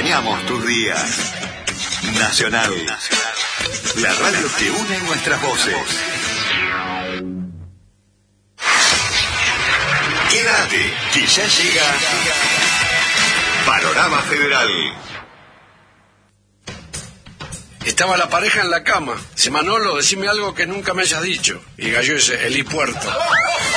acompañamos tus días. Nacional, la radio que une nuestras voces. Quédate, que ya llega Panorama Federal. Estaba la pareja en la cama. Dice: Manolo, decime algo que nunca me hayas dicho. Y Gallo dice: el Puerto.